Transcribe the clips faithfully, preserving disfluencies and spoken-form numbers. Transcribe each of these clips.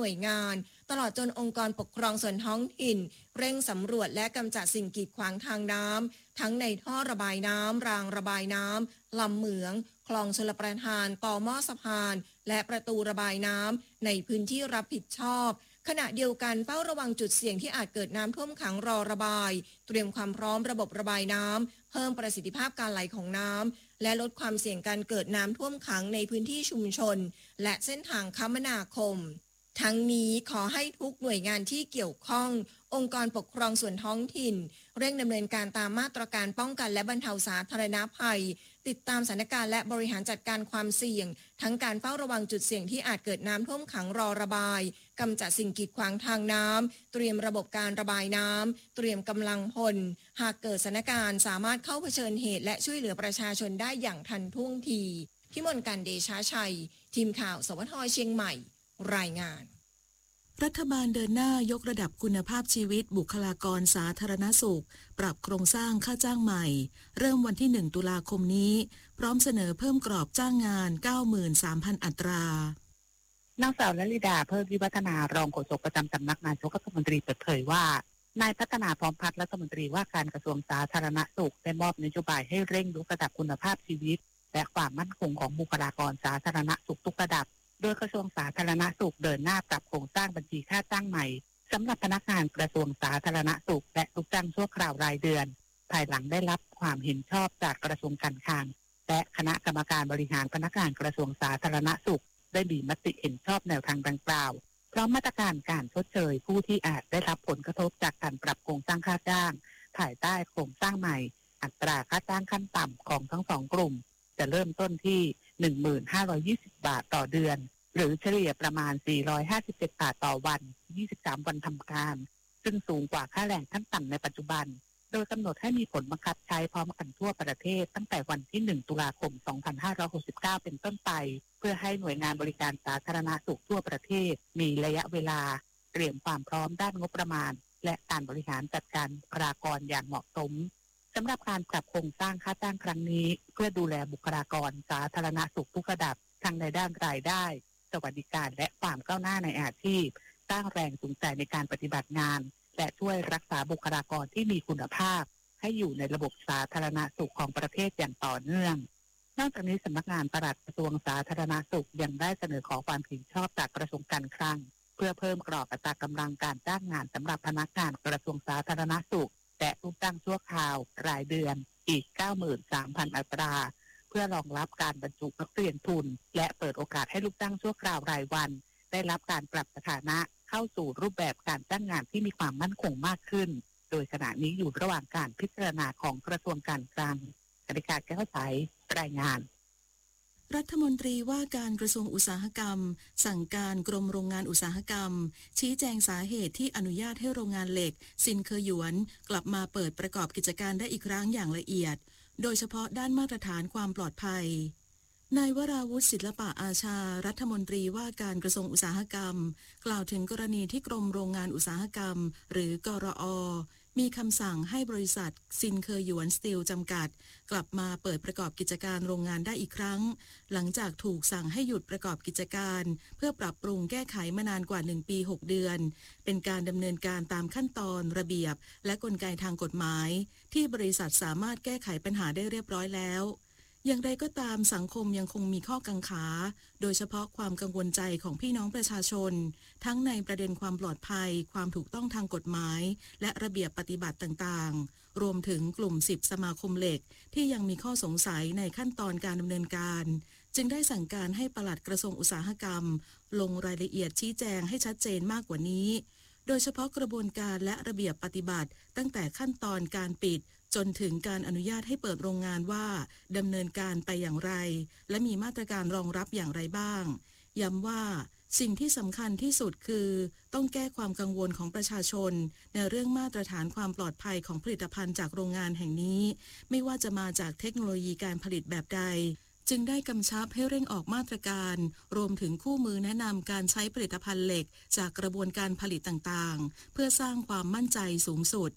น่วยงานตลอดจนองค์กรปกครองส่วนท้องถิ่นเร่งสำรวจและกำจัดสิ่งกีดขวางทางน้ำทั้งในท่อระบายน้ำรางระบายน้ำลำเหมืองคลองชลประทานต่อหม้อสะพานและประตูระบายน้ำในพื้นที่รับผิดชอบขณะเดียวกันเฝ้าระวังจุดเสี่ยงที่อาจเกิดน้ำท่วมขังรอระบายเตรียมความพร้อมระบบระบายน้ำเพิ่มประสิทธิภาพการไหลของน้ำและลดความเสี่ยงการเกิดน้ำท่วมขังในพื้นที่ชุมชนและเส้นทางคมนาคมทั้งนี้ขอให้ทุกหน่วยงานที่เกี่ยวข้ององค์กรปกครองส่วนท้องถิ่นเร่งดำเนินการตามมาตรการป้องกันและบรรเทาสาธารณภัยติดตามสถานการณ์และบริหารจัดการความเสี่ยงทั้งการเฝ้าระวังจุดเสี่ยงที่อาจเกิดน้ำท่วมขังรอระบายกำจัดสิ่งกีดขวางทางน้ำเตรียมระบบการระบายน้ำเตรียมกำลังพลหากเกิดสถานการณ์สามารถเข้าเผชิญเหตุและช่วยเหลือประชาชนได้อย่างทันท่วงทีพิมลการเดชาชัยทีมข่าวสวทเชียงใหม่รายงานรัฐบาลเดินหน้ายกระดับคุณภาพชีวิตบุคลากรสาธารณสุขปรับโครงสร้างค่าจ้างใหม่เริ่มวันที่หนึ่งตุลาคมนี้พร้อมเสนอเพิ่มกรอบจ้างงาน เก้าหมื่นสามพัน อัตรานางสาวลลิดาเพิ่มวิวัฒนารองโฆษกประจำสำนักนายกรัฐมนตรีเปิดเผยว่านายพัฒนาพร้อมพัฒน์รัฐมนตรีว่าการกระทรวงสาธารณสุขได้มอบนโยบายให้เร่งยกระดับคุณภาพชีวิตและความมั่นคงของบุคลากรสาธารณสุขทุกระดับโดยกระทรวงสาธารณสุขเดินหน้าปรับโครงสร้างบัญชีค่าจ้างใหม่สำหรับพนักงานกระทรวงสาธารณสุขและลูกจ้างชั่วคราวรายเดือนภายหลังได้รับความเห็นชอบจากกระทรวงการคลังและคณะกรรมการบริหารพนักงานกระทรวงสาธารณสุขได้มีมติเห็นชอบแนวทางดังกล่าวพร้อมมาตรการการชดเชยผู้ที่อาจได้รับผลกระทบจากการปรับโครงสร้างค่าจ้างภายใต้โครงสร้างใหม่อัตราค่าจ้างขั้นต่ำของทั้งสองกลุ่มจะเริ่มต้นที่ หนึ่งพันห้าร้อยยี่สิบ บาทต่อเดือนหรือเฉลี่ยประมาณสี่ร้อยห้าสิบเจ็ดบาทต่อวันยี่สิบสามวันทำการซึ่งสูงกว่าค่าแรงขั้นต่ำในปัจจุบันโดยกำหนดให้มีผลบังคับใช้พร้อมกันทั่วประเทศตั้งแต่วันที่หนึ่งตุลาคมสองพันห้าร้อยหกสิบเก้าเป็นต้นไปเพื่อให้หน่วยงานบริการสาธารณสุขทั่วประเทศมีระยะเวลาเตรียมความพร้อมด้านงบประมาณและการบริหารจัดการบุคลากรอย่างเหมาะสมสำหรับการปรับโครงสร้างค่าจ้างครั้งนี้เพื่อดูแลบุคลากรสาธารณสุขทุกระดับทั้งในด้านรายได้สวัสดิการและความก้าวหน้าในอาชีพสร้างแรงจูงใจในการปฏิบัติงานและช่วยรักษาบุคลากรที่มีคุณภาพให้อยู่ในระบบสาธารณสุขของประเทศอย่างต่อเนื่องนอกจากนี้สำนักงานปลัดกระทรวงสาธารณสุขยังได้เสนอขอความเห็นชอบจากกระทรวงการคลังเพื่อเพิ่มกรอบอัตรากำลังการจ้างงานสำหรับพนักงานกระทรวงสาธารณสุขและลูกจ้างชั่วคราวรายเดือนอีก เก้าหมื่นสามพัน อัตราเพื่อรองรับการบรรจุนักเรียนทุนและเปิดโอกาสให้ลูกจ้างชั่วคราวรายวันได้รับการปรับสถานะเข้าสู่รูปแบบการจ้างงานที่มีความมั่นคงมากขึ้นโดยขณะนี้อยู่ระหว่างการพิจารณาของกระทรวงการคลังกนิการแก้วใสรายงานรัฐมนตรีว่าการกระทรวงอุตสาหกรรมสั่งการกรมโรงงานอุตสาหกรรมชี้แจงสาเหตุที่อนุญาตให้โรงงานเหล็กซินเคอหยวนกลับมาเปิดประกอบกิจการได้อีกครั้งอย่างละเอียดโดยเฉพาะด้านมาตรฐานความปลอดภัยนายวราวุฒิศิลปะอาชารัฐมนตรีว่าการกระทรวงอุตสาหกรรมกล่าวถึงกรณีที่กรมโรงงานอุตสาหกรรมหรือกรอมีคำสั่งให้บริษัทซินเคอหยวนสตีลจำกัดกลับมาเปิดประกอบกิจการโรงงานได้อีกครั้งหลังจากถูกสั่งให้หยุดประกอบกิจการเพื่อปรับปรุงแก้ไขมานานกว่าหนึ่งปีหกเดือนเป็นการดำเนินการตามขั้นตอนระเบียบและกลไกทางกฎหมายที่บริษัทสามารถแก้ไขปัญหาได้เรียบร้อยแล้วอย่างไรก็ตามสังคมยังคงมีข้อกังขาโดยเฉพาะความกังวลใจของพี่น้องประชาชนทั้งในประเด็นความปลอดภัยความถูกต้องทางกฎหมายและระเบียบปฏิบัติต่างๆรวมถึงกลุ่มสิบสมาคมเหล็กที่ยังมีข้อสงสัยในขั้นตอนการดำเนินการจึงได้สั่งการให้ปลัดกระทรวงอุตสาหกรรมลงรายละเอียดชี้แจงให้ชัดเจนมากกว่านี้โดยเฉพาะกระบวนการและระเบียบปฏิบัติตั้งแต่ขั้นตอนการปิดจนถึงการอนุญาตให้เปิดโรงงานว่าดำเนินการไปอย่างไรและมีมาตรการรองรับอย่างไรบ้างย้ำว่าสิ่งที่สำคัญที่สุดคือต้องแก้ความกังวลของประชาชนในเรื่องมาตรฐานความปลอดภัยของผลิตภัณฑ์จากโรงงานแห่งนี้ไม่ว่าจะมาจากเทคโนโลยีการผลิตแบบใดจึงได้กำชับให้เร่งออกมาตรการรวมถึงคู่มือแนะนำการใช้ผลิตภัณฑ์เหล็กจากกระบวนการผลิตต่างๆเพื่อสร้างความมั่นใจสูงสุด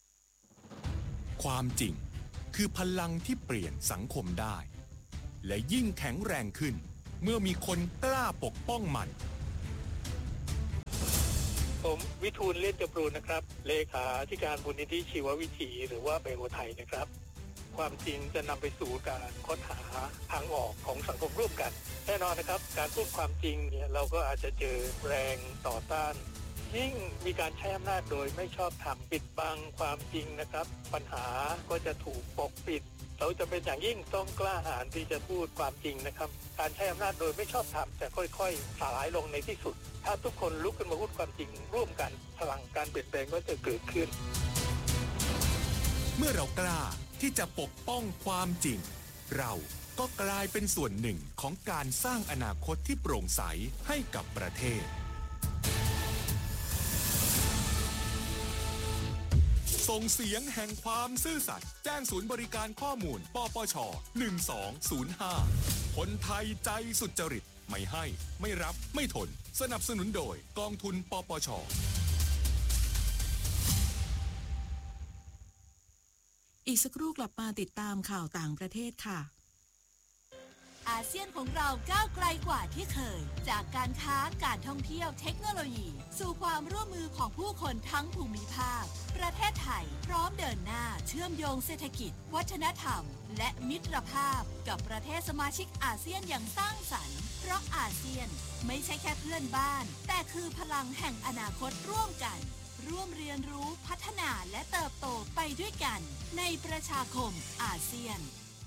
ความจริงคือพลังที่เปลี่ยนสังคมได้และยิ่งแข็งแรงขึ้นเมื่อมีคนกล้าปกป้องมันผมวิทูลเลียนจำรูนนะครับเลขาธิการมูลนิธิชีววิถีหรือว่าไบโอไทยนะครับความจริงจะนำไปสู่การค้นหาทางออกของสังคมร่วมกันแน่นอนนะครับการพูดความจริงเนี่ยเราก็อาจจะเจอแรงต่อต้านยิ่งมีการใช้อำนาจโดยไม่ชอบธรรมปิดบังความจริงนะครับปัญหาก็จะถูกปกปิดเราจะเป็นอย่างยิ่งต้องกล้าหาญที่จะพูดความจริงนะครับการใช้อำนาจโดยไม่ชอบธรรมจะค่อยๆสลายลงในที่สุดถ้าทุกคนลุกขึ้นมาพูดความจริงร่วมกันพลังการเปลี่ยนแปลงก็จะเกิดขึ้นเมื่อเรากล้าที่จะปกป้องความจริงเราก็กลายเป็นส่วนหนึ่งของการสร้างอนาคตที่โปร่งใสให้กับประเทศส่งเสียงแห่งความซื่อสัตย์แจ้งศูนย์บริการข้อมูลปปชหนึ่งสองศูนย์ห้าคนไทยใจสุจริตไม่ให้ไม่รับไม่ทนสนับสนุนโดยกองทุนปปชอีกสักครู่กลับมาติดตามข่าวต่างประเทศค่ะอาเซียนของเราก้าวไกลกว่าที่เคยจากการค้าการท่องเที่ยวเทคโนโลยีสู่ความร่วมมือของผู้คนทั้งภูมิภาคประเทศไทยพร้อมเดินหน้าเชื่อมโยงเศรษฐกิจวัฒนธรรมและมิตรภาพกับประเทศสมาชิกอาเซียนอย่างสร้างสรรค์เพราะอาเซียนไม่ใช่แค่เพื่อนบ้านแต่คือพลังแห่งอนาคตร่วมกันร่วมเรียนรู้พัฒนาและเติบโตไปด้วยกันในประชาคมอาเซียน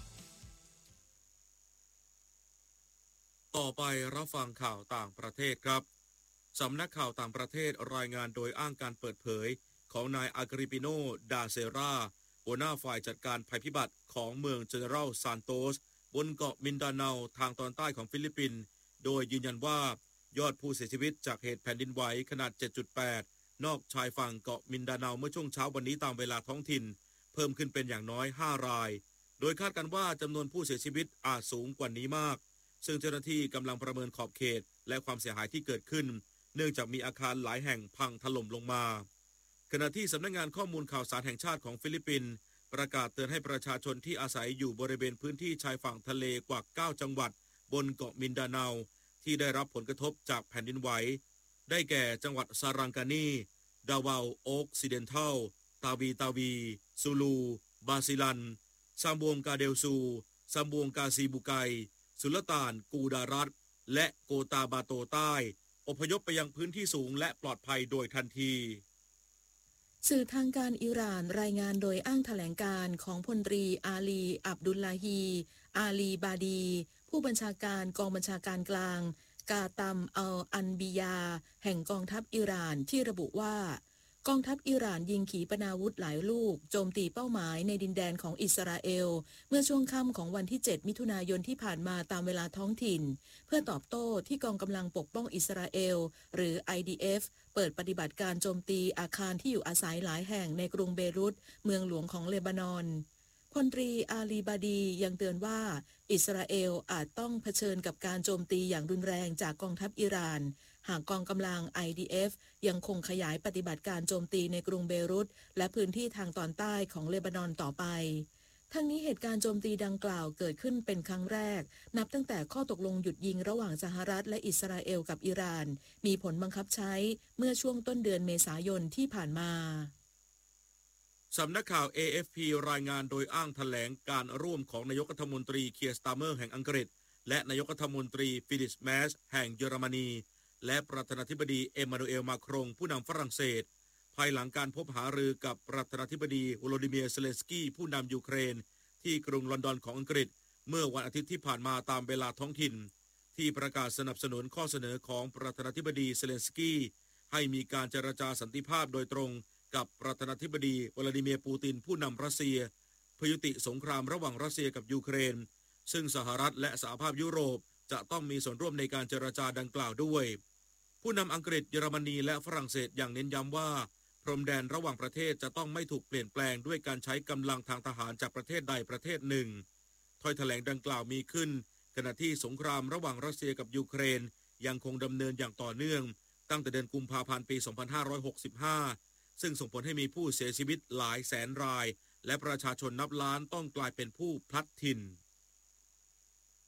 ต่อไปรับฟังข่าวต่างประเทศครับสำนักข่าวต่างประเทศรายงานโดยอ้างการเปิดเผยของนายอากริปิโน ดาเซราหัวหน้าฝ่ายจัดการภัยพิบัติของเมืองเจเนอรัลซานโตสบนเกาะมินดาเนาทางตอนใต้ของฟิลิปปินส์โดยยืนยันว่ายอดผู้เสียชีวิตจากเหตุแผ่นดินไหวขนาด เจ็ดจุดแปด นอกชายฝั่งเกาะมินดาเนาเมื่อช่วงเช้าวันนี้ตามเวลาท้องถิ่นเพิ่มขึ้นเป็นอย่างน้อยห้ารายโดยคาดกันว่าจำนวนผู้เสียชีวิตอาจสูงกว่านี้มากซึ่งเจ้าหน้าที่กำลังประเมินขอบเขตและความเสียหายที่เกิดขึ้นเนื่องจากมีอาคารหลายแห่งพังถล่มลงมาขณะที่สำนักงานข้อมูลข่าวสารแห่งชาติของฟิลิปปินส์ประกาศเตือนให้ประชาชนที่อาศัยอยู่บริเวณพื้นที่ชายฝั่งทะเลกว่าเก้าจังหวัดบนเกาะมินดาเนาที่ได้รับผลกระทบจากแผ่นดินไหวได้แก่จังหวัดซารังกานีดาวาโอกซิเดนทัลตาวีตาวีซูลูบาซิลันซัมบวงกาเดลซูซัมบวงกาซีบุไกสุลต่านกูดารัตและโกตาบาโตใต้อพยพไปยังพื้นที่สูงและปลอดภัยโดยทันทีสื่อทางการอิหร่านรายงานโดยอ้างแถลงการของพลตรีอาลีอับดุลลาฮีอาลีบาดีผู้บัญชาการกองบัญชาการกลางกาตัมอัลอันบิยาแห่งกองทัพอิหร่านที่ระบุว่ากองทัพอิหร่านยิงขีปนาวุธหลายลูกโจมตีเป้าหมายในดินแดนของอิสราเอลเมื่อช่วงค่ำของวันที่เจ็ดมิถุนายนที่ผ่านมาตามเวลาท้องถิ่นเพื่อตอบโต้ที่กองกำลังปกป้องอิสราเอลหรือ ไอ ดี เอฟ เปิดปฏิบัติการโจมตีอาคารที่อยู่อาศัยหลายแห่งในกรุงเบรุตเมืองหลวงของเลบานอนพลตรีอาลีบาดียังเตือนว่าอิสราเอลอาจต้องเผชิญกับการโจมตีอย่างรุนแรงจากกองทัพอิหร่านหากกองกำลัง ไอ ดี เอฟ ยังคงขยายปฏิบัติการโจมตีในกรุงเบรุตและพื้นที่ทางตอนใต้ของเลบานอนต่อไปทั้งนี้เหตุการณ์โจมตีดังกล่าวเกิดขึ้นเป็นครั้งแรกนับตั้งแต่ข้อตกลงหยุดยิงระหว่างสหรัฐและอิสราเอลกับอิหร่านมีผลบังคับใช้เมื่อช่วงต้นเดือนเมษายนที่ผ่านมาสำนักข่าว เอ เอฟ พี รายงานโดยอ้างแถลงการร่วมของนายกรัฐมนตรีเคียร์สตาร์เมอร์แห่งอังกฤษและนายกรัฐมนตรีฟิลิปแมสแห่งเยอรมนีและประธานาธิบดีเอมานูเอลมาครงผู้นำฝรั่งเศสภายหลังการพบหารือกับประธานาธิบดีโวโลดิเมียร์เซเลนสกี้ผู้นำยูเครนที่กรุงลอนดอนของอังกฤษเมื่อวันอาทิตย์ที่ผ่านมาตามเวลาท้องถิ่นที่ประกาศสนับสนุนข้อเสนอของประธานาธิบดีเซเลนสกี้ให้มีการเจรจาสันติภาพโดยตรงกับประธานาธิบดีวลาดิเมียร์ปูตินผู้นำรัสเซียเพื่อยุติสงครามระหว่างรัสเซียกับยูเครนซึ่งสหรัฐและสหภาพยุโรปจะต้องมีส่วนร่วมในการเจรจาดังกล่าวด้วยผู้นำอังกฤษเยอรมนีและฝรั่งเศสอย่างเน้นย้ำว่าพรมแดนระหว่างประเทศจะต้องไม่ถูกเปลี่ยนแปลงด้วยการใช้กำลังทางทหารจากประเทศใดประเทศหนึ่งถ้อยแถลงดังกล่าวมีขึ้นขณะที่สงครามระหว่างรัสเซียกับยูเครนยังคงดำเนินอย่างต่อเนื่องตั้งแต่เดือนกุมภาพันธ์ปีสองพันห้าร้อยหกสิบห้าซึ่งส่งผลให้มีผู้เสียชีวิตหลายแสนรายและประชาชนนับล้านต้องกลายเป็นผู้พลัดถิ่น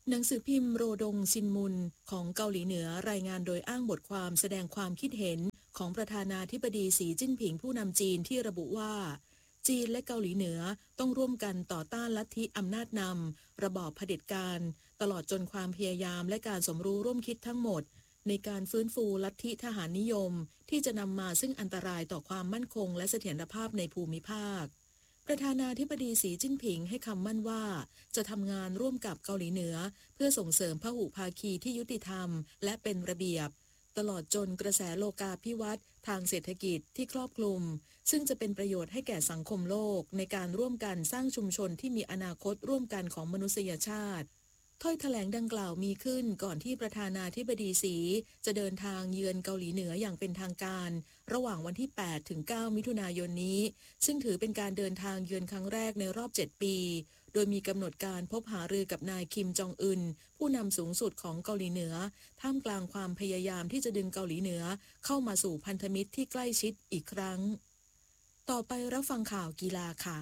หนังสือพิมพ์โรดงซินมุนของเกาหลีเหนือรายงานโดยอ้างบทความแสดงความคิดเห็นของประธานาธิบดีสีจิ้นผิงผู้นำจีนที่ระบุว่าจีนและเกาหลีเหนือต้องร่วมกันต่อต้านลัทธิอำนาจนำระบอบเผด็จการตลอดจนความพยายามและการสมรู้ร่วมคิดทั้งหมดในการฟื้นฟูลัทธิทหารนิยมที่จะนำมาซึ่งอันตรายต่อความมั่นคงและเสถียรภาพในภูมิภาคประธานาธิบดีสีจิ้นผิงให้คำมั่นว่าจะทำงานร่วมกับเกาหลีเหนือเพื่อส่งเสริมพหุภาคีที่ยุติธรรมและเป็นระเบียบตลอดจนกระแสโลกาภิวัตน์ทางเศรษฐกิจที่ครอบคลุมซึ่งจะเป็นประโยชน์ให้แก่สังคมโลกในการร่วมกันสร้างชุมชนที่มีอนาคตร่วมกันของมนุษยชาติถ้อยแถลงดังกล่าวมีขึ้นก่อนที่ประธานาธิบดีสีจะเดินทางเยือนเกาหลีเหนืออย่างเป็นทางการระหว่างวันที่ แปดถึงเก้า มิถุนายนนี้ซึ่งถือเป็นการเดินทางเยือนครั้งแรกในรอบเจ็ดปีโดยมีกำหนดการพบหารือกับนายคิมจองอึนผู้นำสูงสุดของเกาหลีเหนือท่ามกลางความพยายามที่จะดึงเกาหลีเหนือเข้ามาสู่พันธมิตรที่ใกล้ชิดอีกครั้งต่อไปรับฟังข่าวกีฬาค่ะ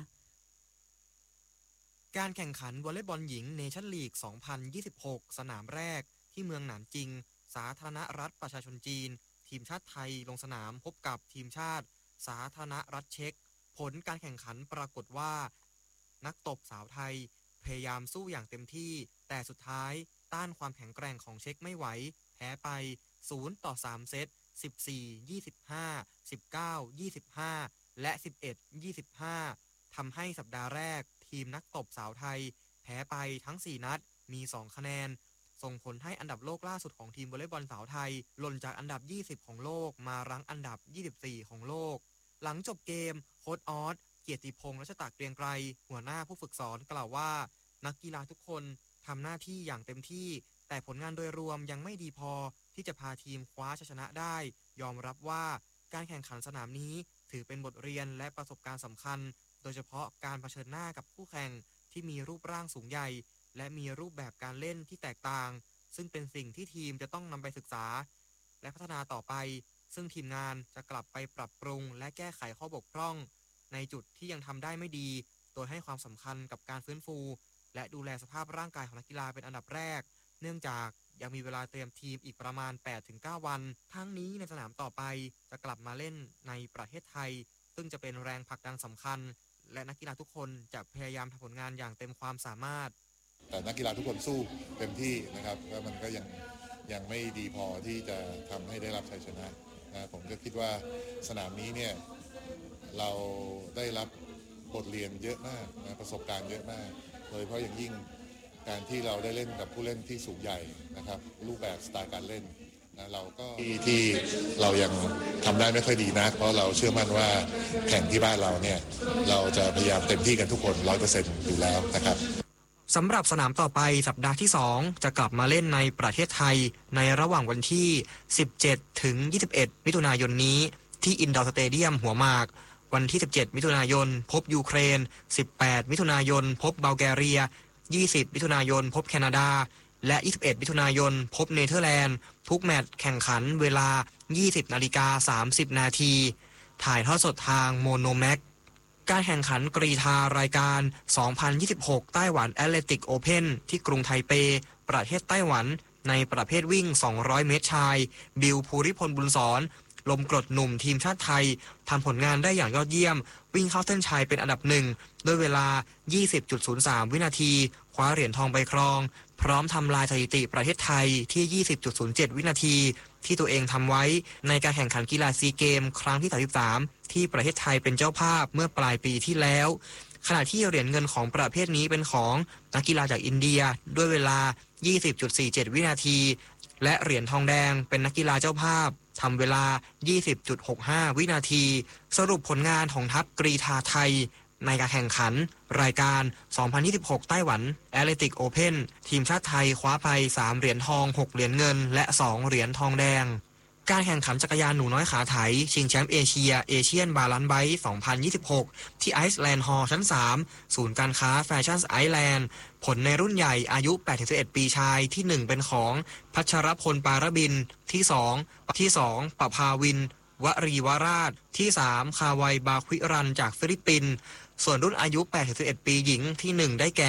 การแข่งขันวอลเลย์บอลหญิงเนชั่นลีก สองพันยี่สิบหก สนามแรกที่เมืองหนานจิงสาธารณรัฐประชาชนจีนทีมชาติไทยลงสนามพบกับทีมชาติสาธารณรัฐเช็กผลการแข่งขันปรากฏว่านักตบสาวไทยพยายามสู้อย่างเต็มที่แต่สุดท้ายต้านความแข็งแกร่งของเช็กไม่ไหวแพ้ไปศูนย์ต่อสามเซตสิบสี่ ยี่สิบห้า สิบเก้า ยี่สิบห้าและสิบเอ็ด ยี่สิบห้าทำให้สัปดาห์แรกทีมนักตบสาวไทยแพ้ไปทั้งสี่นัดมีสองคะแนนส่งผลให้อันดับโลกล่าสุดของทีมวอลเลย์บอลสาวไทยหล่นจากอันดับยี่สิบของโลกมารั้งอันดับยี่สิบสี่ของโลกหลังจบเกมโค้ชออสเกียรติพงษ์รัชตะเกรียงไกรหัวหน้าผู้ฝึกสอนกล่าวว่านักกีฬาทุกคนทำหน้าที่อย่างเต็มที่แต่ผลงานโดยรวมยังไม่ดีพอที่จะพาทีมคว้าชัยชนะได้ยอมรับว่าการแข่งขันสนามนี้ถือเป็นบทเรียนและประสบการณ์สำคัญโดยเฉพาะการเผชิญหน้ากับคู่แข่งที่มีรูปร่างสูงใหญ่และมีรูปแบบการเล่นที่แตกต่างซึ่งเป็นสิ่งที่ทีมจะต้องนำไปศึกษาและพัฒนาต่อไปซึ่งทีมงานจะกลับไปปรับปรุงและแก้ไขข้อบกพร่องในจุดที่ยังทำได้ไม่ดีโดยให้ความสำคัญกับการฟื้นฟูและดูแลสภาพร่างกายของนักกีฬาเป็นอันดับแรกเนื่องจากยังมีเวลาเตรียมทีมอีกประมาณ แปดถึงเก้า วันทั้งนี้ในสนามต่อไปจะกลับมาเล่นในประเทศไทยซึ่งจะเป็นแรงผลักดันสำคัญและนักกีฬาทุกคนจะพยายามทำผลงานอย่างเต็มความสามารถแต่นักกีฬาทุกคนสู้เต็มที่นะครับแล้วมันก็ยังยังไม่ดีพอที่จะทำให้ได้รับชัยชนะนะผมก็คิดว่าสนามนี้เนี่ยเราได้รับบทเรียนเยอะมากนะประสบการณ์เยอะมากโดยเฉพาะอย่างยิ่งการที่เราได้เล่นกับผู้เล่นที่สูงใหญ่นะครับรูปแบบสไตล์การเล่นนะเราก็ที่เรายังทำได้ไม่ค่อยดีนักเพราะเราเชื่อมั่นว่าแข่งที่บ้านเราเนี่ยเราจะพยายามเต็มที่กันทุกคน ร้อยเปอร์เซ็นต์ อยู่แล้วนะครับสำหรับสนามต่อไปสัปดาห์ที่สองจะกลับมาเล่นในประเทศไทยในระหว่างวันที่สิบเจ็ดถึงยี่สิบเอ็ดมิถุนายนนี้ที่อินดอร์สเตเดียมหัวหมากวันที่สิบเจ็ดมิถุนายนพบยูเครนสิบแปดมิถุนายนพบบัลแกเรียยี่สิบมิถุนายนพบแคนาดาและยี่สิบเอ็ดมิถุนายนพบเนเธอร์แลนด์ทุกแมตช์แข่งขันเวลา ยี่สิบนาฬิกาสามสิบนาทีถ่ายทอดสดทางโมโนแม็กการแข่งขันกรีฑารายการ สองพันยี่สิบหก ไต้หวันแอตเลติกโอเพ่นที่กรุงไทเปประเทศไต้หวันในประเภทวิ่งสองร้อยเมตรชายบิลภูริพลบุญสอนลมกรดหนุ่มทีมชาติไทยทำผลงานได้อย่างยอดเยี่ยมวิ่งเข้าเส้นชัยเป็นอันดับหนึ่งด้วยเวลา ยี่สิบจุดศูนย์สาม วินาทีคว้าเหรียญทองไปครองพร้อมทำลายสถิติประเทศไทยที่ ยี่สิบจุดศูนย์เจ็ด วินาทีที่ตัวเองทำไว้ในการแข่งขันกีฬาซีเกมครั้งที่สามสิบสามที่ประเทศไทยเป็นเจ้าภาพเมื่อปลายปีที่แล้วขณะที่เหรียญเงินของประเภทนี้เป็นของนักกีฬาจากอินเดียด้วยเวลา ยี่สิบจุดสี่เจ็ด วินาทีและเหรียญทองแดงเป็นนักกีฬาเจ้าภาพทำเวลา ยี่สิบจุดหกห้า วินาทีสรุปผลงานของทัพกรีฑาไทยในการแข่งขันรายการ สองพันยี่สิบหก ไต้หวันแอตเลติกโอเพ่นทีมชาติไทยคว้าไปสามเหรียญทองหกเหรียญเงินและสองเหรียญทองแดงการแข่งขันจักรยานหนูน้อยขาไถชิงแชมป์เอเชียเอเชียนบาลานซ์ไบค์ สองพันยี่สิบหก ที่ไอซ์แลนด์ฮอลล์ชั้นสามศูนย์การค้าแฟชั่นไอซ์แลนด์ผลในรุ่นใหญ่อายุ แปดถึงสิบเอ็ด ปีชายที่หนึ่งเป็นของพัชรพลปารบินที่สองที่สองปภาวินวรีวราชที่สามคาวัยบาควิรันจากฟิลิปปินส์ส่วนรุ่นอายุ แปดถึงสิบเอ็ด ปีหญิงที่หนึ่งได้แก่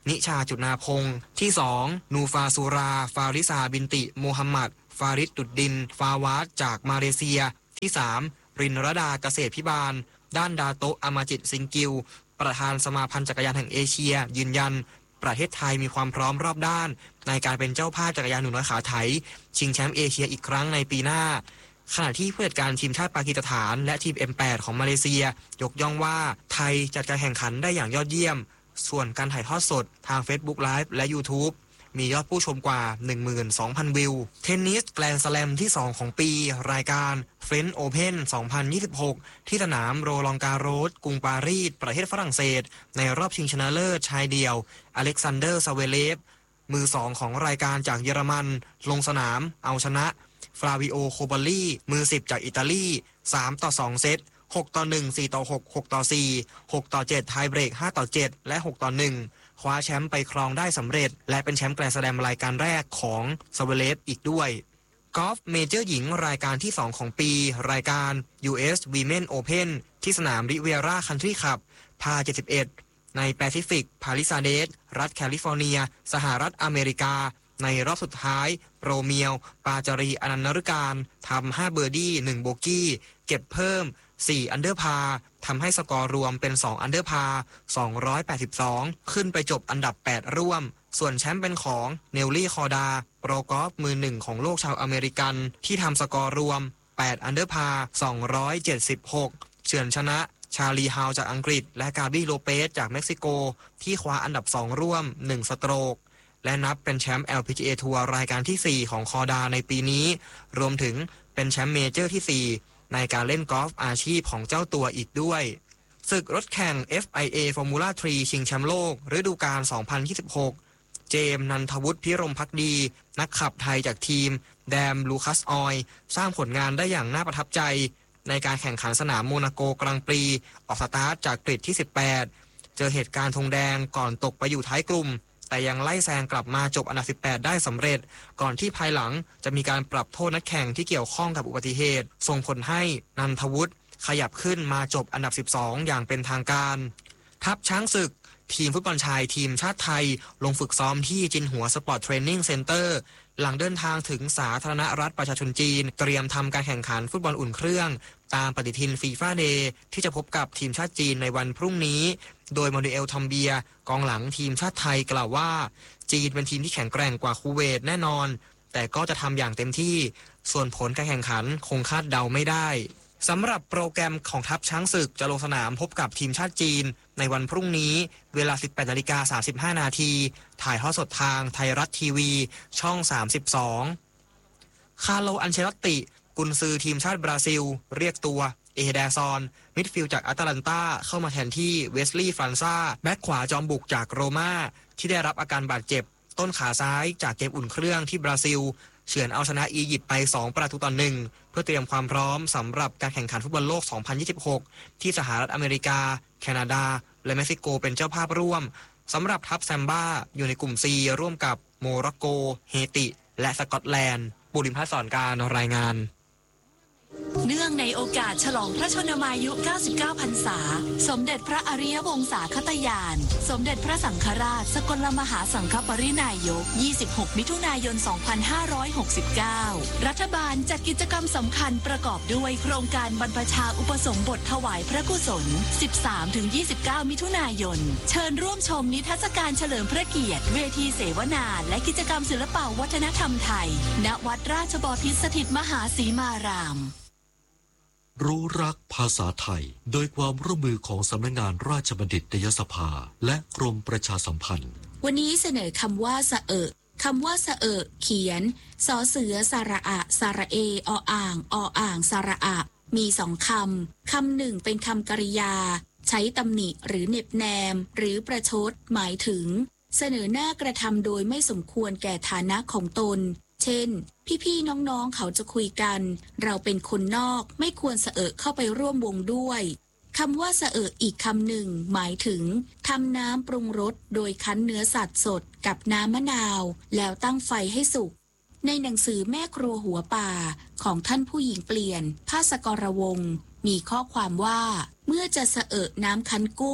นิชาจุนาพงศ์ที่สองนูฟาซูราฟาริซาบินติโมฮัมหมัดฟาริดดุดดินฟาวาดจากมาเลเซียที่สามรินรดาเกษตรพิบาลด้านดาโตะอามาจิตซิงกิวประธานสมาพันธ์จักรยานแห่งเอเชียยืนยันประเทศไทยมีความพร้อมรอบด้านในการเป็นเจ้าภาพจักรยานหนุ่มน้อยขาไถชิงแชมป์เอเชียอีกครั้งในปีหน้าขณะที่ผู้จัดการทีมชาติปากีสถานและทีม เอ็ม แปด ของมาเลเซียยกย่องว่าไทยจัดการแข่งขันได้อย่างยอดเยี่ยมส่วนการถ่ายทอดสดทาง Facebook Live และ YouTube มียอดผู้ชมกว่า หนึ่งหมื่นสองพัน วิวเทนนิสแกรนด์สแลมที่สองของปีรายการ French Open สองพันยี่สิบหกที่สนามโรลองการโรสกรุงปารีสประเทศฝรั่งเศสในรอบชิงชนะเลิศชายเดี่ยวอเล็กซานเดอร์ซาเวเลฟมือสองของรายการจากเยอรมันลงสนามเอาชนะฟลาวิโอโคบาลีมือสิบจากอิตาลีสามต่อสองเซตหกต่อหนึ่ง สี่ต่อหก หกต่อสี่ หกต่อเจ็ดไทยเบรกห้าต่อเจ็ดและหกต่อหนึ่งคว้าแชมป์ไปครองได้สำเร็จและเป็นแชมป์แกรนด์สแลมรายการแรกของซาเวเลฟอีกด้วยกอล์ฟเมเจอร์หญิงรายการที่สองของปีรายการ ยู เอส Women Open ที่สนามริเวราคันทรีคลับพาเจ็ดสิบเอ็ดในแปซิฟิกพาลิซาเดสรัฐแคลิฟอร์เนียสหรัฐอเมริกาในรอบสุดท้ายโปรเมียวปาจารีอนันต์ฤการทำห้าเบอร์ดี้หนึ่งโบกี้เก็บเพิ่มสี่อันเดอร์พาทำให้สกอร์รวมเป็นสองอันเดอร์พาสองร้อยแปดสิบสองขึ้นไปจบอันดับแปดร่วมส่วนแชมป์เป็นของเนลลี่คอร์ดาโปรกอล์ฟมือหนึ่งของโลกชาวอเมริกันที่ทำสกอร์รวมแปดอันเดอร์พาสองร้อยเจ็ดสิบหกเฉือนชนะชาลีฮาวจากอังกฤษและกาบี้โลเปสจากเม็กซิโกที่คว้าอันดับสองร่วมหนึ่งสโตรกและนับเป็นแชมป์ แอล พี จี เอ ทัวร์รายการที่สี่ของคอร์ดาในปีนี้รวมถึงเป็นแชมป์เมเจอร์ที่สี่ในการเล่นกอล์ฟอาชีพของเจ้าตัวอีกด้วยศึกรถแข่ง เอฟ ไอ เอ Formula สามชิงแชมป์โลกฤดูกาลสองพันยี่สิบหกเจมส์นันทวุฒิพิรมภักดีนักขับไทยจากทีมแดมลูคัสออยล์สร้างผลงานได้อย่างน่าประทับใจในการแข่งขันสนามโมนาโกกรังปรีออกสตาร์ทจากกริดที่สิบแปดเจอเหตุการณ์ธงแดงก่อนตกไปอยู่ท้ายกลุ่มแต่ยังไล่แซงกลับมาจบอันดับสิบแปดได้สำเร็จก่อนที่ภายหลังจะมีการปรับโทษนักแข่งที่เกี่ยวข้องกับอุบัติเหตุส่งผลให้นันทวุฒิขยับขึ้นมาจบอันดับสิบสองอย่างเป็นทางการทัพช้างศึกทีมฟุตบอลชายทีมชาติไทยลงฝึกซ้อมที่จินหัวสปอร์ตเทรนนิ่งเซ็นเตอร์หลังเดินทางถึงสาธารณรัฐประชาชนจีนเตรียมทำการแข่งขันฟุตบอลอุ่นเครื่องตามปฏิทินฟีฟ่าเดย์ที่จะพบกับทีมชาติจีนในวันพรุ่งนี้โดยมานูเอลทอมเบียกองหลังทีมชาติไทยกล่าวว่าจีนเป็นทีมที่แข็งแกร่งกว่าคูเวตแน่นอนแต่ก็จะทำอย่างเต็มที่ส่วนผลการแข่งขันคงคาดเดาไม่ได้สำหรับโปรแกรมของทัพช้างศึกจะลงสนามพบกับทีมชาติจีนในวันพรุ่งนี้เวลา สิบแปดนาฬิกาสามสิบห้านาทีถ่ายทอดสดทางไทยรัฐทีวีช่องสามสิบสองคาร์โลอันเชลอตติกุนซือทีมชาติบราซิลเรียกตัวเอเดซอนมิดฟิลด์จากอาตาลันตาเข้ามาแทนที่เวสลีย์ฟรานซ่าแบ็คขวาจอมบุกจากโรม่าที่ได้รับอาการบาดเจ็บต้นขาซ้ายจากเกมอุ่นเครื่องที่บราซิลเฉือนเอาชนะอียิปต์ไปสองประตูต่อหนึ่งเพื่อเตรียมความพร้อมสำหรับการแข่งขันฟุตบอลโลกสองพันยี่สิบหกที่สหรัฐอเมริกาแคนาดาและเม็กซิโกเป็นเจ้าภาพร่วมสำหรับทัพแซมบ้าอยู่ในกลุ่ม C ร่วมกับโมร็อกโกเฮติและสกอตแลนด์บุริมพัฒน์สอนการรายงานเนื่องในโอกาสฉลองพระชนมายุ เก้าสิบเก้า พรรษาสมเด็จพระอริยวงศาคตญาณสมเด็จพระสังฆราชสกลมหาสังฆปรินายกยี่สิบหกมิถุนายนสองพันห้าร้อยหกสิบเก้ารัฐบาลจัดกิจกรรมสำคัญประกอบด้วยโครงการบรรพชาอุปสมบทถวายพระกุศล สิบสามถึงยี่สิบเก้า มิถุนายนเชิญร่วมชมนิทรรศการเฉลิมพระเกียรติเวทีเสวนาและกิจกรรมศิลปวัฒนธรรมไทยณวัดราชบพิตรสถิตมหาสีมารามรู้รักภาษาไทยโดยความร่วมมือของสำนักงานราชบัณฑิตยสภาและกรมประชาสัมพันธ์วันนี้เสนอคำว่าสะเอะคำว่าสะเอะเขียนสอเสือสระอะสระเอออ่างออ่างสระอะมีสองคำคำหนึ่งเป็นคำกริยาใช้ตำหนิหรือเน็บแนมหรือประชดหมายถึงเสนอหน้ากระทำโดยไม่สมควรแก่ฐานะของตนเช่นพี่ๆน้องๆเขาจะคุยกันเราเป็นคนนอกไม่ควรสะเอะเข้าไปร่วมวงด้วยคำว่าสะเอะอีกคำหนึ่งหมายถึงทำน้ำปรุงรสโดยคั้นเนื้อสัตว์สดกับน้ำมะนาวแล้วตั้งไฟให้สุกในหนังสือแม่ครัวหัวป่าของท่านผู้หญิงเปลี่ยนภาสกรวงศ์มีข้อความว่าเมื่อจะสะเอะน้ำคั้นกุ้ง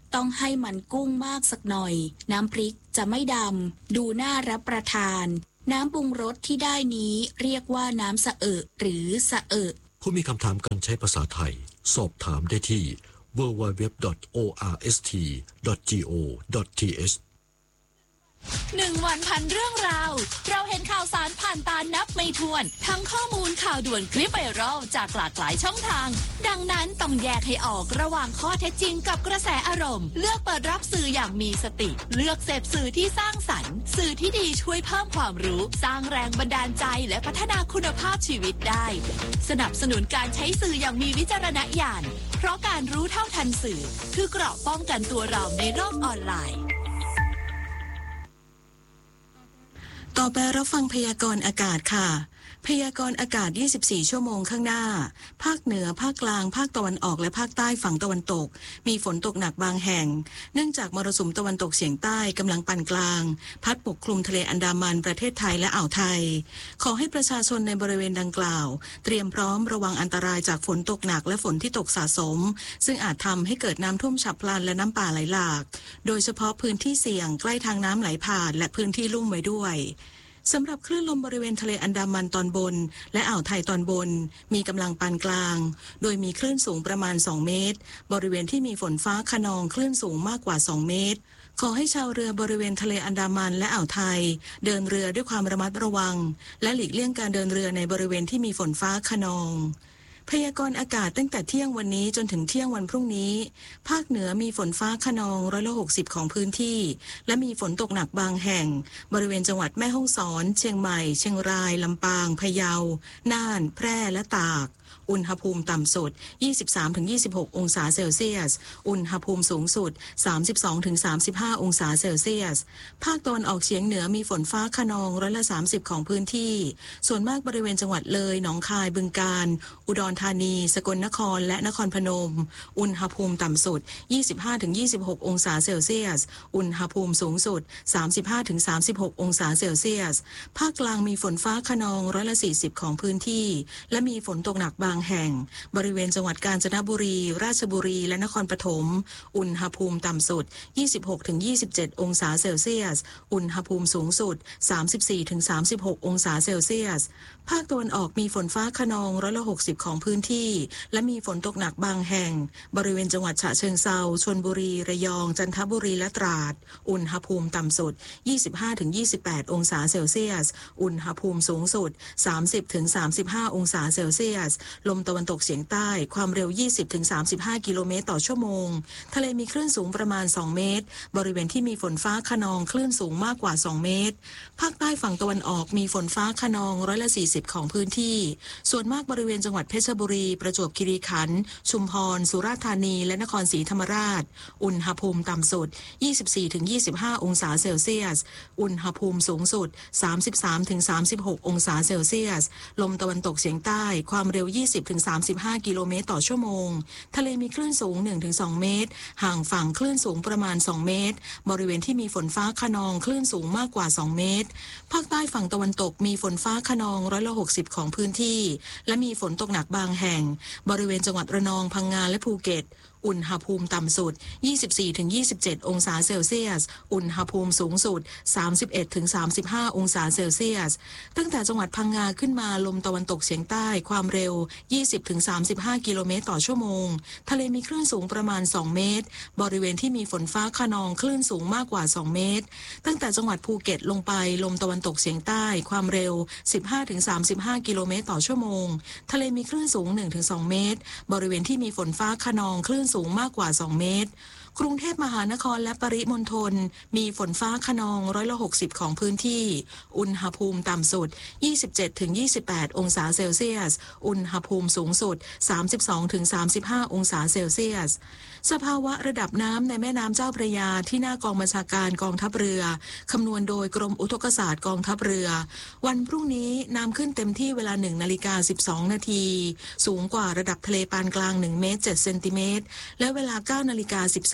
ต้องให้มันกุ้งมากสักหน่อยน้ำพริกจะไม่ดำดูน่ารับประทานน้ำปรุงรสที่ได้นี้เรียกว่าน้ำสะเอะหรือสะเอะผู้มีคำถามการใช้ภาษาไทยสอบถามได้ที่ ดับเบิลยู ดับเบิลยู ดับเบิลยู ดอท โอ อาร์ เอส ที ดอท จี โอ ดอท ที เอชหนึ่งวันพันเรื่องราวเราเห็นข่าวสารผ่านตานับไม่ถ้วนทั้งข้อมูลข่าวด่วนคลิปไวรัลจากหลากหลายช่องทางดังนั้นต้องแยกให้ออกระหว่างข้อเท็จจริงกับกระแสอารมณ์เลือกเปิดรับสื่ออย่างมีสติเลือกเสพสื่อที่สร้างสรรค์สื่อที่ดีช่วยเพิ่มความรู้สร้างแรงบันดาลใจและพัฒนาคุณภาพชีวิตได้สนับสนุนการใช้สื่ออย่างมีวิจารณญาณเพราะการรู้เท่าทันสื่อคือเกราะป้องกันตัวเราในโลกออนไลน์ต่อไปรับฟังพยากรณ์อากาศค่ะพยากรณ์อากาศยี่สิบสี่ชั่วโมงข้างหน้าภาคเหนือภาคกลางภาคตะวันออกและภาคใต้ฝั่งตะวันตกมีฝนตกหนักบางแห่งเนื่องจากมรสุมตะวันตกเฉียงใต้กำลังปานกลางพัดปกคลุมทะเลอันดามันประเทศไทยและอ่าวไทยขอให้ประชาชนในบริเวณดังกล่าวเตรียมพร้อมระวังอันตรายจากฝนตกหนักและฝนที่ตกสะสมซึ่งอาจทำให้เกิดน้ำท่วมฉับพลันและน้ำป่าไหลหลากโดยเฉพาะพื้นที่เสี่ยงใกล้ทางน้ำไหลผ่านและพื้นที่ลุ่มไว้ด้วยสำหรับคลื่นลมบริเวณทะเลอันดามันตอนบนและอ่าวไทยตอนบนมีกำลังปานกลางโดยมีคลื่นสูงประมาณสองเมตรบริเวณที่มีฝนฟ้าคะนองคลื่นสูงมากกว่าสองเมตรขอให้ชาวเรือบริเวณทะเลอันดามันและอ่าวไทยเดินเรือด้วยความระมัดระวังและหลีกเลี่ยงการเดินเรือในบริเวณที่มีฝนฟ้าคะนองพยากรณ์อากาศตั้งแต่เที่ยงวันนี้จนถึงเที่ยงวันพรุ่งนี้ภาคเหนือมีฝนฟ้าคะนองร้อยละหกสิบของพื้นที่และมีฝนตกหนักบางแห่งบริเวณจังหวัดแม่ฮ่องสอนเชียงใหม่เชียงรายลำปางพะเยาน่านแพร่และตากอุณหภูมิต่ำสุด ยี่สิบสามถึงยี่สิบหก องศาเซลเซียสอุณหภูมิสูงสุด สามสิบสองถึงสามสิบห้า องศาเซลเซียสภาคตะวันออกเฉียงเหนือมีฝนฟ้าคะนองร้อยละสามสิบของพื้นที่ส่วนมากบริเวณจังหวัดเลยหนองคายบึงกาฬอุดรธานีสกลนครและนครพนมอุณหภูมิต่ำสุด ยี่สิบห้าถึงยี่สิบหก องศาเซลเซียสอุณหภูมิสูงสุด สามสิบห้าถึงสามสิบหก องศาเซลเซียสภาคกลางมีฝนฟ้าคะนองร้อยละสี่สิบของพื้นที่และมีฝนตกหนักบางแห่งบริเวณจังหวัดกาญจนบุรีราชบุรีและนครปฐมอุณหภูมิต่ำสุด ยี่สิบหกถึงยี่สิบเจ็ด องศาเซลเซียสอุณหภูมิสูงสุด สามสิบสี่ถึงสามสิบหก องศาเซลเซียสภาคตะวันออกมีฝนฟ้าคะนองร้อยละหกสิบของพื้นที่และมีฝนตกหนักบางแห่งบริเวณจังหวัดฉะเชิงเทราชลบุรีระยองจันทบุรีและตราดอุณหภูมิต่ำสุด ยี่สิบห้าถึงยี่สิบแปด องศาเซลเซียสอุณหภูมิสูงสุด สามสิบถึงสามสิบห้า องศาเซลเซียสลมตะวันตกเฉียงใต้ความเร็ว ยี่สิบถึงสามสิบห้า กิโลเมตรต่อชั่วโมงทะเลมีคลื่นสูงประมาณสองเมตรบริเวณที่มีฝนฟ้าคะนองคลื่นสูงมากกว่าสองเมตรภาคใต้ฝั่งตะวันออกมีฝนฟ้าคะนองร้อยละสี่สิบของพื้นที่ส่วนมากบริเวณจังหวัดเพชรบุรีประจวบคีรีขันธ์ชุมพรสุราษฎร์ธานีและนครศรีธรรมราชอุณหภูมิต่ำสุด ยี่สิบสี่ถึงยี่สิบห้า องศาเซลเซียสอุณหภูมิสูงสุด สามสิบสามถึงสามสิบหก องศาเซลเซียสลมตะวันตกเฉียงใต้ความเร็ว ยี่สิบถึงสามสิบห้า กิโลเมตรต่อชั่วโมงทะเลมีคลื่นสูง หนึ่งถึงสอง เมตรห่างฝั่งคลื่นสูงประมาณสองเมตรบริเวณที่มีฝนฟ้าคะนองคลื่นสูงมากกว่าสองเมตรภาคใต้ฝั่งตะวันตกมีฝนฟ้าคะนองร้อยละหกสิบของพื้นที่และมีฝนตกหนักบางแห่งบริเวณจังหวัดระนองพังงาและภูเก็ตอุณหภูมิต่ำสุด ยี่สิบสี่ถึงยี่สิบเจ็ด องศาเซลเซียสอุณหภูมิสูงสุด สามสิบเอ็ดถึงสามสิบห้า องศาเซลเซียสตั้งแต่จังหวัดพังงาขึ้นมาลมตะวันตกเฉียงใต้ความเร็ว ยี่สิบถึงสามสิบห้า กิโลเมตรต่อชั่วโมงทะเลมีคลื่นสูงประมาณสองเมตรบริเวณที่มีฝนฟ้าคะนองคลื่นสูงมากกว่าสองเมตรตั้งแต่จังหวัดภูเก็ตลงไปลมตะวันตกเฉียงใต้ความเร็ว สิบห้าถึงสามสิบห้า กิโลเมตรต่อชั่วโมงทะเลมีคลื่นสูง หนึ่งถึงสอง เมตรบริเวณที่มีฝนฟ้าคะนองคลื่นสูงมากกว่าสองเมตรกรุงเทพมหานครและปริมณฑลมีฝนฟ้าคะนองร้อยละหกสิบของพื้นที่อุณหภูมิต่ำสุด ยี่สิบเจ็ดถึงยี่สิบแปด องศาเซลเซียสอุณหภูมิสูงสุด สามสิบสองถึงสามสิบห้า องศาเซลเซียสสภาวะระดับน้ำในแม่น้ำเจ้าพระยาที่หน้ากองบัญชาการกองทัพเรือคำนวณโดยกรมอุทกศาสตร์กองทัพเรือวันพรุ่งนี้น้ำขึ้นเต็มที่เวลาหนึ่งนาฬิกาสิบสองนาทีสูงกว่าระดับทะเลปานกลางหนึ่งเมตรเจ็ดเซนติเมตรและเวลาเก้านาฬิกาสิบสาม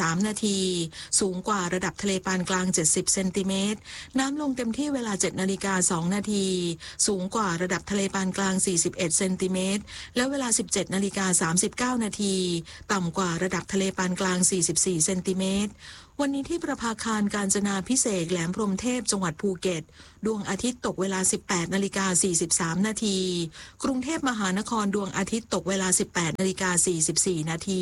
ามนาทีสูงกว่าระดับทะเลปานกลางเจ็ดสิบเซนติเมตรน้ำลงเต็มที่เวลา เจ็ดนาฬิกาสองนาทีสูงกว่าระดับทะเลปานกลางสี่สิบเอ็ดเซนติเมตรและเวลา สิบเจ็ดนาฬิกาสามสิบเก้านาทีต่ำกว่าระดับทะเลปานกลางสี่สิบสี่เซนติเมตรวันนี้ที่ประภาคารกาญจนาภิเษกแหลมพรหมเทพจังหวัดภูเก็ตดวงอาทิตย์ตกเวลา สิบแปดนาฬิกาสี่สิบสามนาทีกรุงเทพมหานครดวงอาทิตย์ตกเวลา สิบแปดนาฬิกาสี่สิบสี่นาที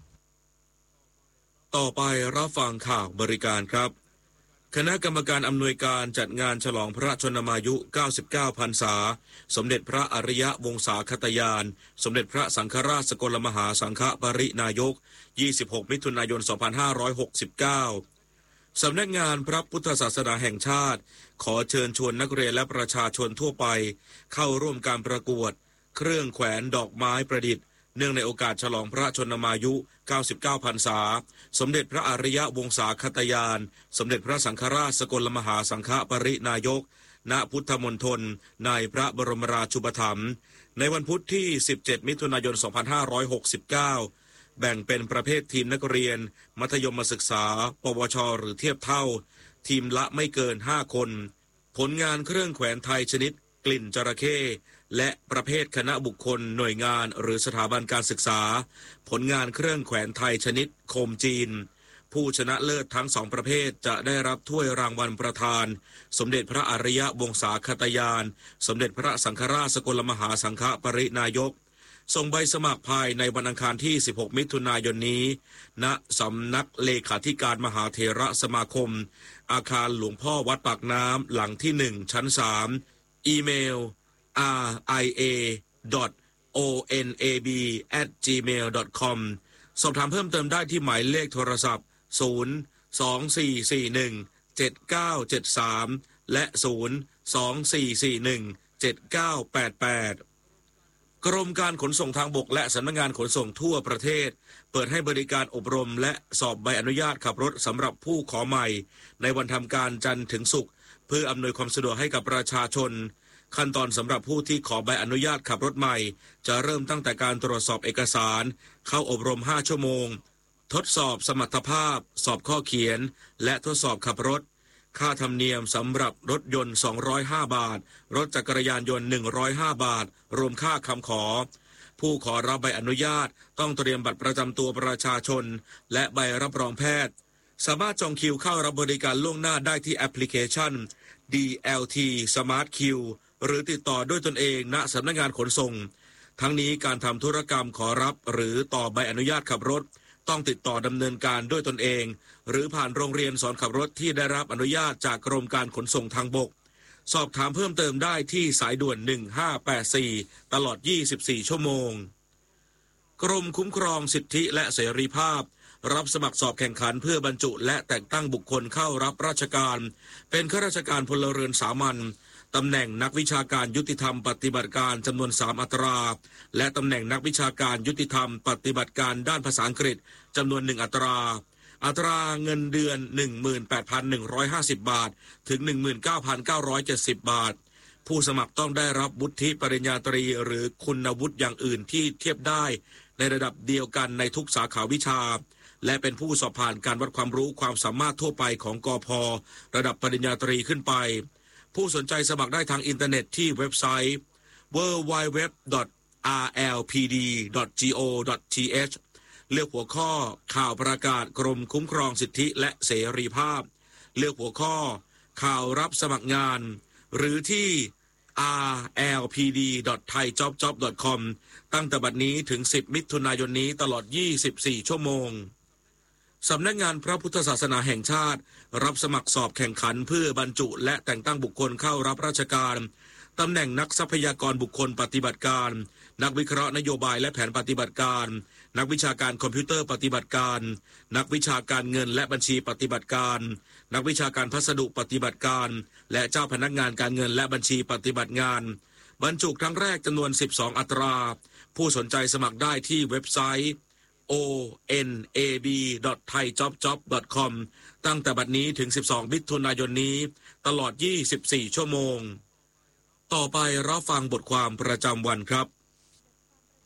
ต่อไปรับฟังข่าวบริการครับคณะกรรมการอำนวยการจัดงานฉลองพระชนมายุเก้าสิบเก้าพรรษาสมเด็จพระอริยวงศาคตญาณสมเด็จพระสังฆราชสกลมหาสังฆปรินายกยี่สิบหกมิถุนายนสองพันห้าร้อยหกสิบเก้าสำนักงานพระพุทธศาสนาแห่งชาติขอเชิญชวนนักเรียนและประชาชนทั่วไปเข้าร่วมการประกวดเครื่องแขวนดอกไม้ประดิษฐ์เนื่องในโอกาสฉลองพระชนมายุเก้าสิบเก้าพรรษาสมเด็จพระอริยวงศาคตญาณสมเด็จพระสังฆราชสกลมหาสังฆปรินายกณพุทธมณฑลในพระบรมราชูปถัมภ์ในวันพุธที่สิบเจ็ดมิถุนายนสองพันห้าร้อยหกสิบเก้าแบ่งเป็นประเภททีมนักเรียนมัธยมศึกษาปวชหรือเทียบเท่าทีมละไม่เกินห้าคนผลงานเครื่องแขวนไทยชนิดกลิ่นจระเข้และประเภทคณะบุคคลหน่วยงานหรือสถาบันการศึกษาผลงานเครื่องแขวนไทยชนิดโคมจีนผู้ชนะเลิศทั้งสองประเภทจะได้รับถ้วยรางวัลประธานสมเด็จพระอริยวงศาคตญาณสมเด็จพระสังฆราชสกลมหาสังฆปรินายกส่งใบสมัครภายในวันอังคารที่สิบหกมิถุนายนนี้ณสำนักเลขาธิการมหาเถระสมาคมอาคารหลวงพ่อวัดปากน้ำหลังที่หนึ่งชั้นสามอีเมล อาร์ ไอ เอ ดอท โอ เอ็น เอ บี แอท จีเมล ดอท คอม สอบถามเพิ่มเติมได้ที่หมายเลขโทรศัพท์ศูนย์ สอง สี่ สี่ หนึ่ง เจ็ด เก้า เจ็ด สามและศูนย์ สอง สี่ สี่ หนึ่ง เจ็ด เก้า แปด แปดกรมการขนส่งทางบกและสำนักงานขนส่งทั่วประเทศเปิดให้บริการอบรมและสอบใบอนุญาตขับรถสำหรับผู้ขอใหม่ในวันทำการจันทร์ถึงศุกร์เพื่ออำนวยความสะดวกให้กับประชาชนขั้นตอนสำหรับผู้ที่ขอใบอนุญาตขับรถใหม่จะเริ่มตั้งแต่การตรวจสอบเอกสารเข้าอบรมห้าชั่วโมงทดสอบสมรรถภาพสอบข้อเขียนและทดสอบขับรถค่าธรรมเนียมสำหรับรถยนต์สองร้อยห้าบาทรถจักรยานยนต์หนึ่งร้อยห้าบาทรวมค่าคำขอผู้ขอรับใบอนุญาตต้องเตรียมบัตรประจำตัวประชาชนและใบรับรองแพทย์สามารถจองคิวเข้ารับบริการล่วงหน้าได้ที่แอปพลิเคชัน ดี แอล ที Smart Queue หรือติดต่อด้วยตนเองณสำนักงานขนส่งทั้งนี้การทำธุรกรรมขอรับหรือต่อใบอนุญาตขับรถต้องติดต่อดำเนินการด้วยตนเองหรือผ่านโรงเรียนสอนขับรถที่ได้รับอนุญาตจากกรมการขนส่งทางบกสอบถามเพิ่มเติมได้ที่สายด่วนหนึ่งห้าแปดสี่ตลอดยี่สิบสี่ชั่วโมงกรมคุ้มครองสิทธิและเสรีภาพรับสมัครสอบแข่งขันเพื่อบรรจุและแต่งตั้งบุคคลเข้ารับราชการเป็นข้าราชการพลเรือนสามัญตำแหน่งนักวิชาการยุติธรรมปฏิบัติการจำนวนสามอัตราและตำแหน่งนักวิชาการยุติธรรมปฏิบัติการด้านภาษาอังกฤษจำนวนหนึ่งอัตราอัตราเงินเดือน หนึ่งหมื่นแปดพันหนึ่งร้อยห้าสิบ บาทถึง หนึ่งหมื่นเก้าพันเก้าร้อยเจ็ดสิบ บาทผู้สมัครต้องได้รับวุฒิปริญญาตรีหรือคุณวุฒิอย่างอื่นที่เทียบได้ในระดับเดียวกันในทุกสาขาวิชาและเป็นผู้สอบผ่านการวัดความรู้ความสามารถทั่วไปของกพ.ระดับปริญญาตรีขึ้นไปผู้สนใจสมัครได้ทางอินเทอร์เน็ตที่เว็บไซต์ ดับเบิลยู ดับเบิลยู ดับเบิลยู ดอท อาร์ แอล พี ดี ดอท จี โอ ดอท ที เอช เลือกหัวข้อข่าวประกาศกรมคุ้มครองสิทธิและเสรีภาพเลือกหัวข้อข่าวรับสมัครงานหรือที่ อาร์ แอล พี ดี ดอท ไทยจ็อบจ็อบ ดอท คอม ตั้งแต่บัดนี้ถึงสิบมิถุนายนนี้ตลอดยี่สิบสี่ชั่วโมงสำนักงานพระพุทธศาสนาแห่งชาติรับสมัครสอบแข่งขันเพื่อบรรจุและแต่งตั้งบุคคลเข้ารับราชการตำแหน่งนักทรัพยากรบุคคลปฏิบัติการนักวิเคราะห์นโยบายและแผนปฏิบัติการนักวิชาการคอมพิวเตอร์ปฏิบัติการนักวิชาการเงินและบัญชีปฏิบัติการนักวิชาการพัสดุปฏิบัติการและเจ้าพนักงานการเงินและบัญชีปฏิบัติงานบรรจุครั้งแรกจำนวนสิบสองอัตราผู้สนใจสมัครได้ที่เว็บไซต์ โอ เอ็น เอ บี ดอท ไทยจ็อบจ็อบ ดอท คอม ตั้งแต่บัดนี้ถึงสิบสองมิถุนายนนี้ตลอดยี่สิบสี่ชั่วโมงต่อไปรับฟังบทความประจำวันครับ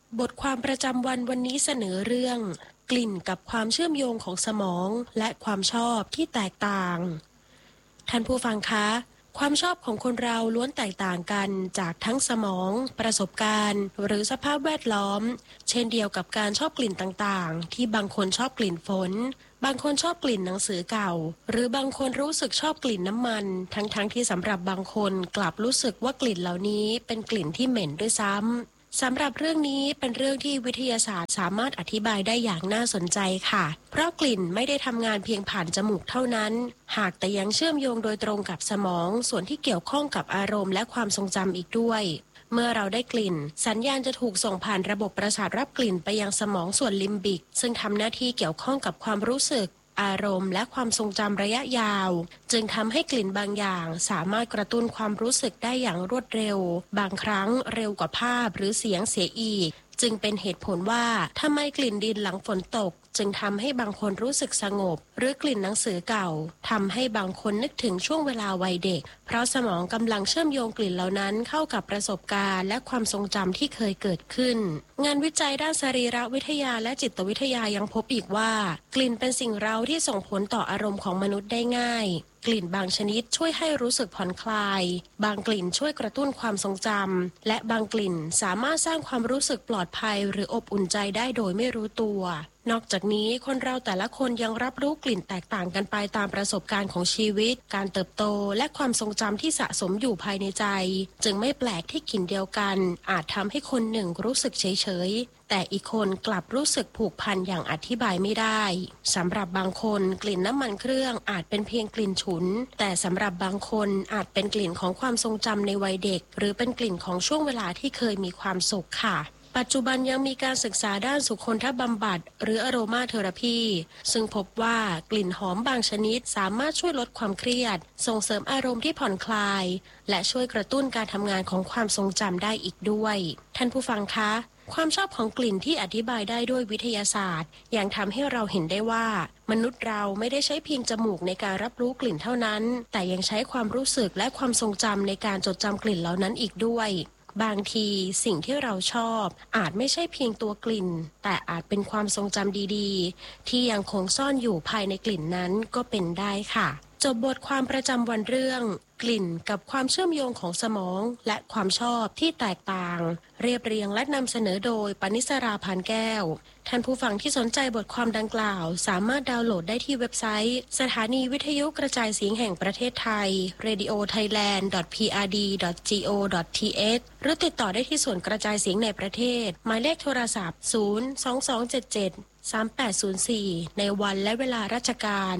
บทความประจำวันวันนี้เสนอเรื่องกลิ่นกับความเชื่อมโยงของสมองและความชอบที่แตกต่างท่านผู้ฟังคะความชอบของคนเราล้วนแตกต่างกันจากทั้งสมองประสบการณ์หรือสภาพแวดล้อมเช่นเดียวกับการชอบกลิ่นต่างๆที่บางคนชอบกลิ่นฝนบางคนชอบกลิ่นหนังสือเก่าหรือบางคนรู้สึกชอบกลิ่นน้ำมันทั้งๆ ท, ที่สำหรับบางคนกลับรู้สึกว่ากลิ่นเหล่านี้เป็นกลิ่นที่เหม็นด้วยซ้ำสำหรับเรื่องนี้เป็นเรื่องที่วิทยาศาสตร์สามารถอธิบายได้อย่างน่าสนใจค่ะเพราะกลิ่นไม่ได้ทำงานเพียงผ่านจมูกเท่านั้นหากแต่ยังเชื่อมโยงโดยตรงกับสมองส่วนที่เกี่ยวข้องกับอารมณ์และความทรงจำอีกด้วยเมื่อเราได้กลิ่นสัญญาณจะถูกส่งผ่านระบบประสาทรับกลิ่นไปยังสมองส่วนลิมบิกซึ่งทำหน้าที่เกี่ยวข้องกับความรู้สึกอารมณ์และความทรงจำระยะยาวจึงทำให้กลิ่นบางอย่างสามารถกระตุ้นความรู้สึกได้อย่างรวดเร็วบางครั้งเร็วกว่าภาพหรือเสียงเสียอีกจึงเป็นเหตุผลว่าทำไมกลิ่นดินหลังฝนตกจึงทำให้บางคนรู้สึกสงบหรือกลิ่นหนังสือเก่าทำให้บางคนนึกถึงช่วงเวลาวัยเด็กเพราะสมองกำลังเชื่อมโยงกลิ่นเหล่านั้นเข้ากับประสบการณ์และความทรงจำที่เคยเกิดขึ้นงานวิจัยด้านสรีรวิทยาและจิตวิทยายังพบอีกว่ากลิ่นเป็นสิ่งเร้าที่ส่งผลต่ออารมณ์ของมนุษย์ได้ง่ายกลิ่นบางชนิดช่วยให้รู้สึกผ่อนคลายบางกลิ่นช่วยกระตุ้นความทรงจำและบางกลิ่นสามารถสร้างความรู้สึกปลอดภัยหรืออบอุ่นใจได้โดยไม่รู้ตัวนอกจากนี้คนเราแต่ละคนยังรับรู้กลิ่นแตกต่างกันไปตามประสบการณ์ของชีวิตการเติบโตและความทรงจำที่สะสมอยู่ภายในใจจึงไม่แปลกที่กลิ่นเดียวกันอาจทำให้คนหนึ่งรู้สึกเฉยๆแต่อีกคนกลับรู้สึกผูกพันอย่างอธิบายไม่ได้สำหรับบางคนกลิ่นน้ำมันเครื่องอาจเป็นเพียงกลิ่นฉุนแต่สำหรับบางคนอาจเป็นกลิ่นของความทรงจำในวัยเด็กหรือเป็นกลิ่นของช่วงเวลาที่เคยมีความสุขค่ะปัจจุบันยังมีการศึกษาด้านสุขนทบำบัดหรืออโรมาเทอราพีซึ่งพบว่ากลิ่นหอมบางชนิดสามารถช่วยลดความเครียดส่งเสริมอารมณ์ที่ผ่อนคลายและช่วยกระตุ้นการทำงานของความทรงจำได้อีกด้วยท่านผู้ฟังคะความชอบของกลิ่นที่อธิบายได้ด้วยวิทยาศาสตร์ยังทำให้เราเห็นได้ว่ามนุษย์เราไม่ได้ใช้เพียงจมูกในการรับรู้กลิ่นเท่านั้นแต่ยังใช้ความรู้สึกและความทรงจำในการจดจำกลิ่นเหล่านั้นอีกด้วยบางทีสิ่งที่เราชอบอาจไม่ใช่เพียงตัวกลิ่นแต่อาจเป็นความทรงจำดีๆที่ยังคงซ่อนอยู่ภายในกลิ่นนั้นก็เป็นได้ค่ะจบบทความประจำวันเรื่องกลิ่นกับความเชื่อมโยงของสมองและความชอบที่แตกต่างเรียบเรียงและนำเสนอโดยปณิสราพานแก้วท่านผู้ฟังที่สนใจบทความดังกล่าวสามารถดาวน์โหลดได้ที่เว็บไซต์สถานีวิทยุกระจายเสียงแห่งประเทศไทย เรดิโอไทยแลนด์ ดอท พี อาร์ ดี ดอท จี โอ ดอท ที เอช หรือติดต่อได้ที่ส่วนกระจายเสียงในประเทศหมายเลขโทรศัพท์ ศูนย์ สอง สอง เจ็ด เจ็ด สาม แปด ศูนย์ สี่ ในวันและเวลาราชการ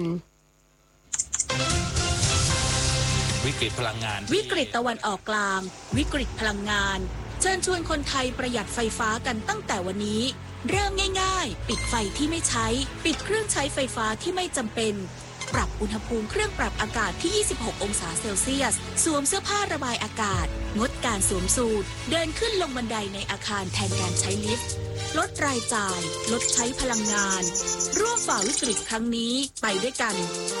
วิกฤตพลังงานวิกฤตตะวันออกกลางวิกฤตพลังงานเชิญชวนคนไทยประหยัดไฟฟ้ากันตั้งแต่วันนี้เริ่มง่ายๆปิดไฟที่ไม่ใช้ปิดเครื่องใช้ไฟฟ้าที่ไม่จำเป็นปรับอุณหภูมิเครื่องปรับอากาศที่ยี่สิบหกองศาเซลเซียสสวมเสื้อผ้าระบายอากาศงดการสวมสูทเดินขึ้นลงบันไดในอาคารแทนการใช้ลิฟต์ลดรายจ่ายลดใช้พลังงานร่วมฝ่าวิกฤตครั้งนี้ไปด้วยกัน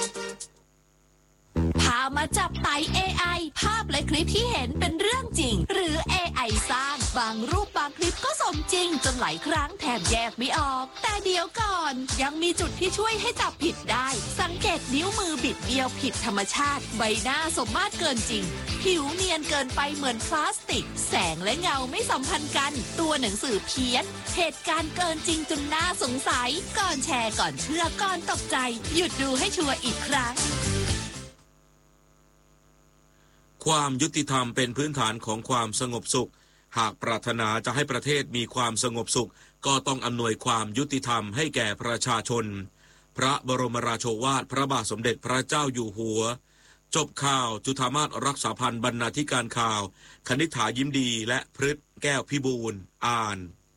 พามาจับไต่ เอ ไอ ภาพและคลิปที่เห็นเป็นเรื่องจริงหรือ เอ ไอ สร้างบางรูปบางคลิปก็สมจริงจนหลายครั้งแทบแยกไม่ออกแต่เดี๋ยวก่อนยังมีจุดที่ช่วยให้จับผิดได้สังเกตนิ้วมือบิดเบี้ยวผิดธรรมชาติใบหน้าสมมาตรเกินจริงผิวเนียนเกินไปเหมือนพลาสติกแสงและเงาไม่สัมพันธ์กันตัวหนังสือเพี้ยนเหตุการณ์เกินจริงจนน่าสงสัยก่อนแชร์ก่อนเชื่อก่อนตกใจหยุดดูให้ชัวร์อีกครั้งความยุติธรรมเป็นพื้นฐานของความสงบสุขหากปรารถนาจะให้ประเทศมีความสงบสุขก็ต้องอำนวยความยุติธรรมให้แก่ประชาชนพระบรมราโชวาทพระบาทสมเด็จพระเจ้าอยู่หัวจบข่าวจุฑามาสรักษาพันธ์บรรณาธิการข่าวคณิษฐายิ้มดีและพฤทธิ์แก้วพิบูลย์อ่าน